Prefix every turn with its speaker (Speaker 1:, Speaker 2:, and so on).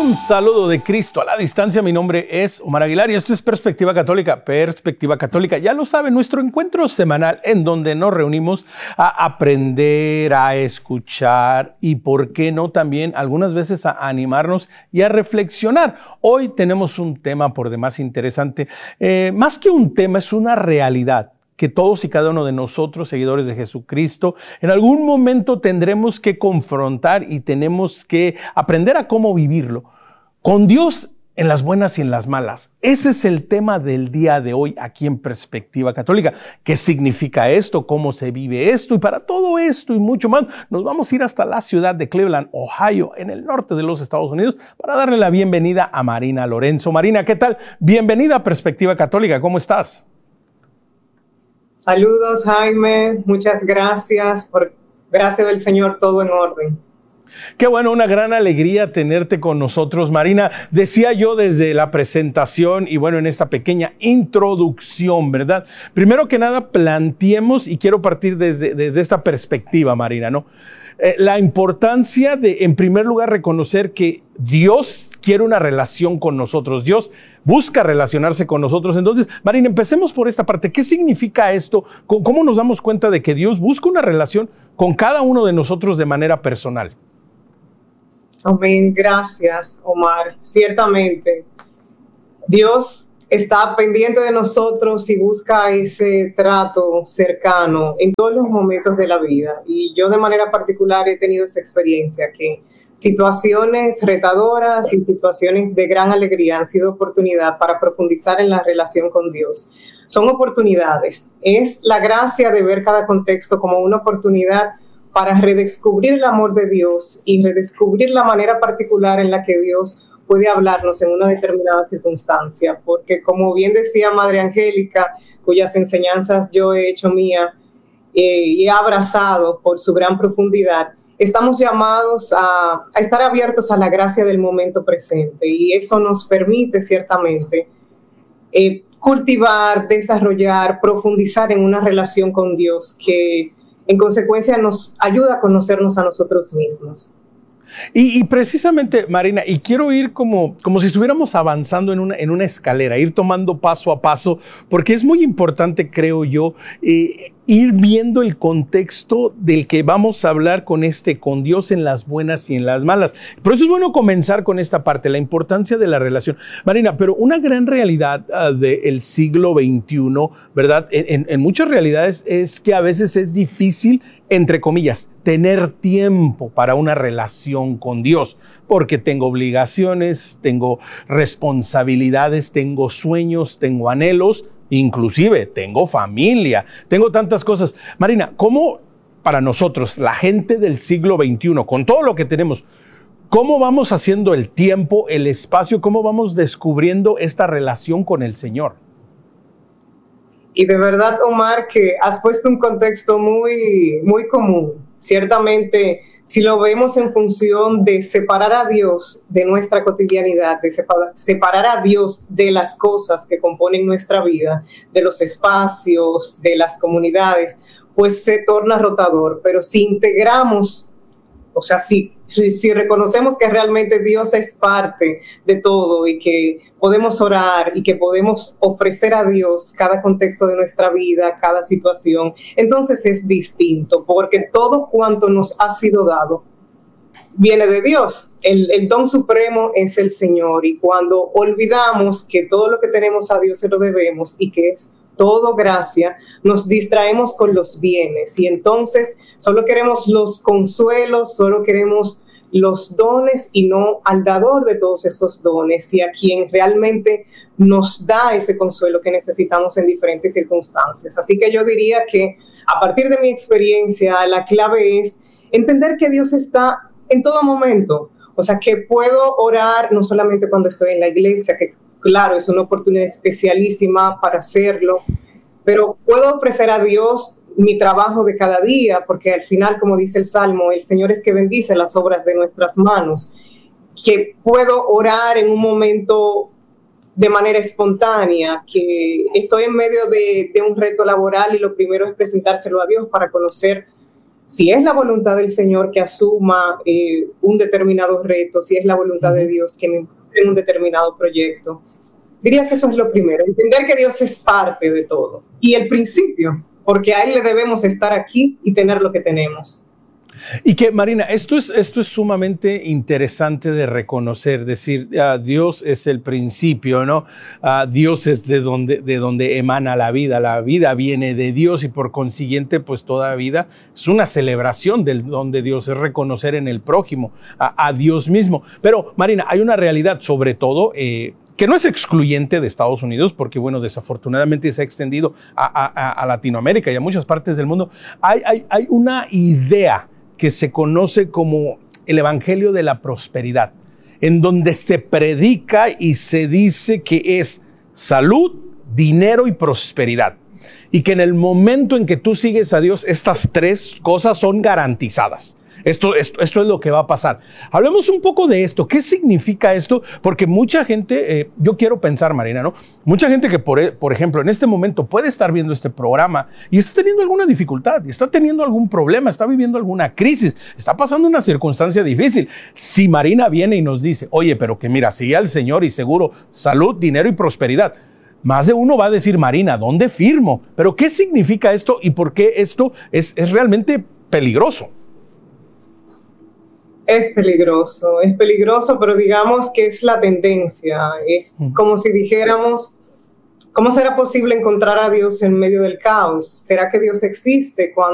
Speaker 1: Un saludo de Cristo a la distancia. Mi nombre es Omar Aguilar y esto es Perspectiva Católica. Perspectiva Católica, ya lo saben, nuestro encuentro semanal en donde nos reunimos a aprender, a escuchar y, por qué no, también algunas veces a animarnos y a reflexionar. Hoy tenemos un tema por demás interesante. Más que un tema, es una realidad que todos y cada uno de nosotros, seguidores de Jesucristo, en algún momento tendremos que confrontar y tenemos que aprender a cómo vivirlo. Con Dios en las buenas y en las malas. Ese es el tema del día de hoy aquí en Perspectiva Católica. ¿Qué significa esto? ¿Cómo se vive esto? Y para todo esto y mucho más, nos vamos a ir hasta la ciudad de Cleveland, Ohio, en el norte de los Estados Unidos, para darle la bienvenida a Marina Lorenzo. Marina, ¿qué tal? Bienvenida a Perspectiva Católica. ¿Cómo estás?
Speaker 2: Saludos, Jaime. Muchas gracias. Por gracia del Señor, todo en orden.
Speaker 1: Qué bueno, una gran alegría tenerte con nosotros, Marina. Decía yo desde la presentación y bueno, en esta pequeña introducción, ¿verdad? Primero que nada, planteemos, y quiero partir desde esta perspectiva, Marina, ¿no? La importancia de, en primer lugar, reconocer que Dios quiere una relación con nosotros. Dios busca relacionarse con nosotros. Entonces, Marina, empecemos por esta parte. ¿Qué significa esto? ¿Cómo nos damos cuenta de que Dios busca una relación con cada uno de nosotros de manera personal?
Speaker 2: Amén. Gracias, Omar. Ciertamente, Dios está pendiente de nosotros y busca ese trato cercano en todos los momentos de la vida. Y yo de manera particular he tenido esa experiencia, que situaciones retadoras y situaciones de gran alegría han sido oportunidad para profundizar en la relación con Dios. Son oportunidades. Es la gracia de ver cada contexto como una oportunidad para redescubrir el amor de Dios y redescubrir la manera particular en la que Dios puede hablarnos en una determinada circunstancia. Porque, como bien decía Madre Angélica, cuyas enseñanzas yo he hecho mía y he abrazado por su gran profundidad, estamos llamados a estar abiertos a la gracia del momento presente, y eso nos permite ciertamente cultivar, desarrollar, profundizar en una relación con Dios que en consecuencia nos ayuda a conocernos a nosotros mismos.
Speaker 1: Y precisamente, Marina, y quiero ir como si estuviéramos avanzando en una escalera, ir tomando paso a paso, porque es muy importante, creo yo, ir viendo el contexto del que vamos a hablar con Dios en las buenas y en las malas. Por eso es bueno comenzar con esta parte, la importancia de la relación. Marina, pero una gran realidad del siglo XXI, ¿verdad? En muchas realidades es que a veces es difícil, entre comillas, tener tiempo para una relación con Dios, porque tengo obligaciones, tengo responsabilidades, tengo sueños, tengo anhelos, inclusive tengo familia, tengo tantas cosas. Marina, ¿cómo para nosotros, la gente del siglo XXI, con todo lo que tenemos, cómo vamos haciendo el tiempo, el espacio, cómo vamos descubriendo esta relación con el Señor?
Speaker 2: Y de verdad, Omar, que has puesto un contexto muy, muy común. Ciertamente, si lo vemos en función de separar a Dios de nuestra cotidianidad, de separar a Dios de las cosas que componen nuestra vida, de los espacios, de las comunidades, pues se torna rotador. Pero si integramos, o sea, si reconocemos que realmente Dios es parte de todo y que podemos orar y que podemos ofrecer a Dios cada contexto de nuestra vida, cada situación, entonces es distinto, porque todo cuanto nos ha sido dado viene de Dios. El don supremo es el Señor, y cuando olvidamos que todo lo que tenemos a Dios se lo debemos y que es todo gracia, nos distraemos con los bienes y entonces solo queremos los consuelos, solo queremos los dones y no al dador de todos esos dones y a quien realmente nos da ese consuelo que necesitamos en diferentes circunstancias. Así que yo diría que a partir de mi experiencia, la clave es entender que Dios está en todo momento. O sea, que puedo orar no solamente cuando estoy en la iglesia, que claro, es una oportunidad especialísima para hacerlo, pero puedo ofrecer a Dios mi trabajo de cada día, porque al final, como dice el Salmo, el Señor es que bendice las obras de nuestras manos, que puedo orar en un momento de manera espontánea, que estoy en medio de un reto laboral y lo primero es presentárselo a Dios para conocer si es la voluntad del Señor que asuma un determinado reto, si es la voluntad de Dios que me impulse en un determinado proyecto. Diría que eso es lo primero, entender que Dios es parte de todo y el principio, porque a Él le debemos estar aquí y tener lo que tenemos.
Speaker 1: Y que, Marina, esto es sumamente interesante de reconocer, decir, Dios es el principio, ¿no? Dios es de donde emana la vida viene de Dios y por consiguiente, pues toda vida es una celebración del don de Dios, es reconocer en el prójimo a Dios mismo. Pero, Marina, hay una realidad, sobre todo, que no es excluyente de Estados Unidos, porque, bueno, desafortunadamente se ha extendido a Latinoamérica y a muchas partes del mundo. Hay una idea que se conoce como el Evangelio de la Prosperidad, en donde se predica y se dice que es salud, dinero y prosperidad. Y que en el momento en que tú sigues a Dios, estas tres cosas son garantizadas. Esto es lo que va a pasar. Hablemos un poco de esto. ¿Qué significa esto? Porque mucha gente, yo quiero pensar, Marina, ¿no? Mucha gente que, por ejemplo, en este momento puede estar viendo este programa y está teniendo alguna dificultad, y está teniendo algún problema, está viviendo alguna crisis, está pasando una circunstancia difícil. Si Marina viene y nos dice, oye, pero que mira, sigue al Señor y seguro salud, dinero y prosperidad, más de uno va a decir, Marina, ¿dónde firmo? Pero ¿qué significa esto y por qué esto es realmente peligroso?
Speaker 2: Es peligroso, pero digamos que es la tendencia. Es como si dijéramos, ¿cómo será posible encontrar a Dios en medio del caos? ¿Será que Dios existe cuando